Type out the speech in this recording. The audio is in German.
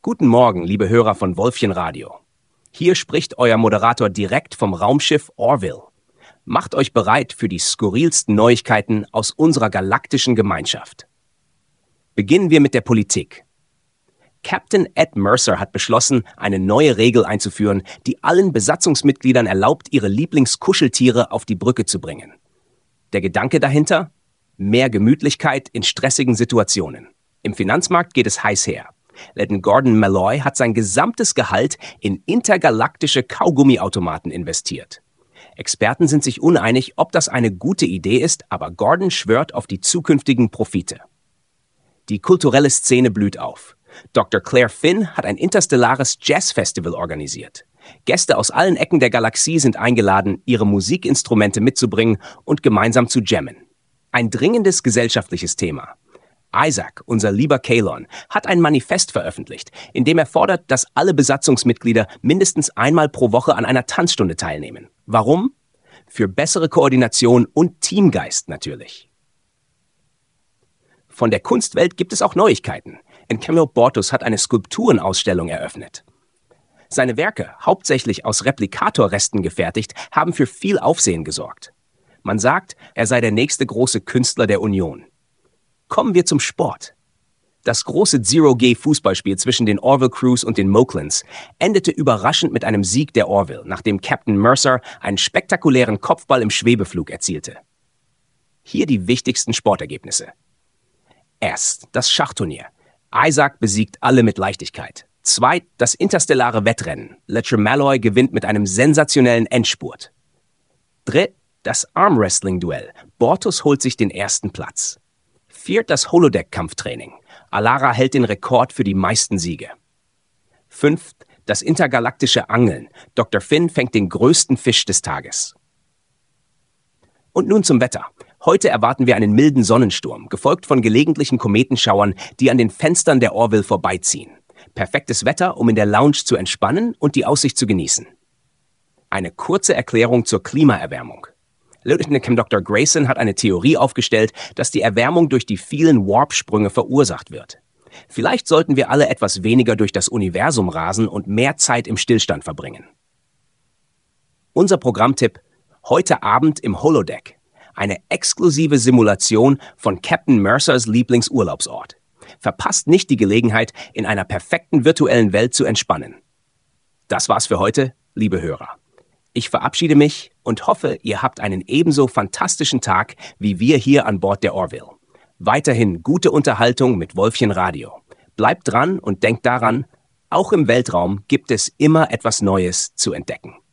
Guten Morgen, liebe Hörer von Wolfchen Radio. Hier spricht euer Moderator direkt vom Raumschiff Orville. Macht euch bereit für die skurrilsten Neuigkeiten aus unserer galaktischen Gemeinschaft. Beginnen wir mit der Politik. Captain Ed Mercer hat beschlossen, eine neue Regel einzuführen, die allen Besatzungsmitgliedern erlaubt, ihre Lieblingskuscheltiere auf die Brücke zu bringen. Der Gedanke dahinter? Mehr Gemütlichkeit in stressigen Situationen. Im Finanzmarkt geht es heiß her. Lieutenant Gordon Malloy hat sein gesamtes Gehalt in intergalaktische Kaugummiautomaten investiert. Experten sind sich uneinig, ob das eine gute Idee ist, aber Gordon schwört auf die zukünftigen Profite. Die kulturelle Szene blüht auf. Dr. Claire Finn hat ein interstellares Jazzfestival organisiert. Gäste aus allen Ecken der Galaxie sind eingeladen, ihre Musikinstrumente mitzubringen und gemeinsam zu jammen. Ein dringendes gesellschaftliches Thema. Isaac, unser lieber Kaylon, hat ein Manifest veröffentlicht, in dem er fordert, dass alle Besatzungsmitglieder mindestens einmal pro Woche an einer Tanzstunde teilnehmen. Warum? Für bessere Koordination und Teamgeist natürlich. Von der Kunstwelt gibt es auch Neuigkeiten. Encamil Bortus hat eine Skulpturenausstellung eröffnet. Seine Werke, hauptsächlich aus Replikatorresten gefertigt, haben für viel Aufsehen gesorgt. Man sagt, er sei der nächste große Künstler der Union. Kommen wir zum Sport. Das große Zero-G-Fußballspiel zwischen den Orville Crews und den Moklins endete überraschend mit einem Sieg der Orville, nachdem Captain Mercer einen spektakulären Kopfball im Schwebeflug erzielte. Hier die wichtigsten Sportergebnisse. Erst das Schachturnier. Isaac besiegt alle mit Leichtigkeit. Zweit das interstellare Wettrennen. Lieutenant Malloy gewinnt mit einem sensationellen Endspurt. Dritt das Armwrestling-Duell. Bortus holt sich den ersten Platz. Viert das Holodeck-Kampftraining. Alara hält den Rekord für die meisten Siege. Fünft das intergalaktische Angeln. Dr. Finn fängt den größten Fisch des Tages. Und nun zum Wetter. Heute erwarten wir einen milden Sonnensturm, gefolgt von gelegentlichen Kometenschauern, die an den Fenstern der Orville vorbeiziehen. Perfektes Wetter, um in der Lounge zu entspannen und die Aussicht zu genießen. Eine kurze Erklärung zur Klimaerwärmung. Lieutenant Dr. Grayson hat eine Theorie aufgestellt, dass die Erwärmung durch die vielen Warp-Sprünge verursacht wird. Vielleicht sollten wir alle etwas weniger durch das Universum rasen und mehr Zeit im Stillstand verbringen. Unser Programmtipp: heute Abend im Holodeck. Eine exklusive Simulation von Captain Mercers Lieblingsurlaubsort. Verpasst nicht die Gelegenheit, in einer perfekten virtuellen Welt zu entspannen. Das war's für heute, liebe Hörer. Ich verabschiede mich und hoffe, ihr habt einen ebenso fantastischen Tag wie wir hier an Bord der Orville. Weiterhin gute Unterhaltung mit Wolfchen Radio. Bleibt dran und denkt daran, auch im Weltraum gibt es immer etwas Neues zu entdecken.